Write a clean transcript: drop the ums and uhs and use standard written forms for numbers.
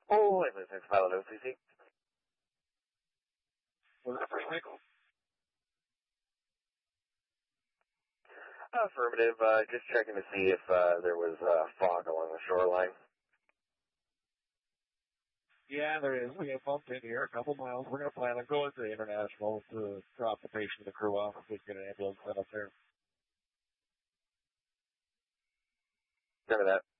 Oh, everything's pilot OCC. Was it first nickel? Affirmative. Just checking to see if there was fog along the shoreline. Yeah, there is. We have bumped in here a couple miles. We're going to plan on going to International to drop the patient and the crew off if we can get an ambulance set up there. Remember that.